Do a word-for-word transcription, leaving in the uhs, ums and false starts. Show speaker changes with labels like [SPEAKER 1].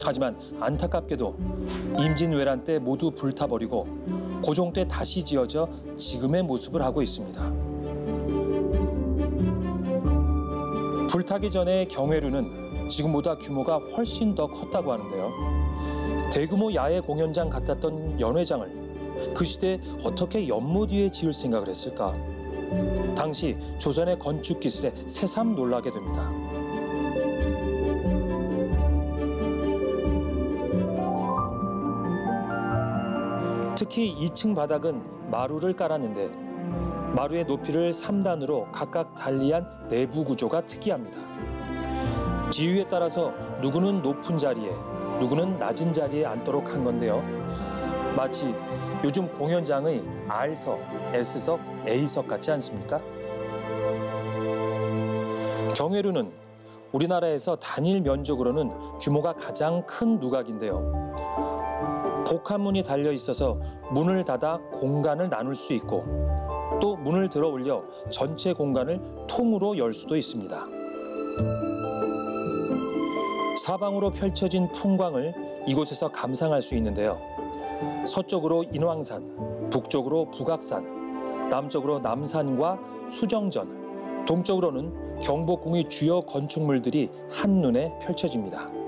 [SPEAKER 1] 하지만 안타깝게도 임진왜란 때 모두 불타버리고 고종 때 다시 지어져 지금의 모습을 하고 있습니다. 불타기 전에 경회루는 지금보다 규모가 훨씬 더 컸다고 하는데요. 대규모 야외 공연장 같았던 연회장을 그 시대에 어떻게 연못 위에 지을 생각을 했을까? 당시 조선의 건축 기술에 새삼 놀라게 됩니다. 특히 이 층 바닥은 마루를 깔았는데 마루의 높이를 삼 단으로 각각 달리한 내부 구조가 특이합니다. 지위에 따라서 누구는 높은 자리에, 누구는 낮은 자리에 앉도록 한 건데요. 마치 요즘 공연장의 R석, S석, A석 같지 않습니까? 경회루는 우리나라에서 단일 면적으로는 규모가 가장 큰 누각인데요. 복합문이 달려 있어서 문을 닫아 공간을 나눌 수 있고 또 문을 들어 올려 전체 공간을 통으로 열 수도 있습니다. 사방으로 펼쳐진 풍광을 이곳에서 감상할 수 있는데요. 서쪽으로 인왕산, 북쪽으로 북악산, 남쪽으로 남산과 수정전, 동쪽으로는 경복궁의 주요 건축물들이 한눈에 펼쳐집니다.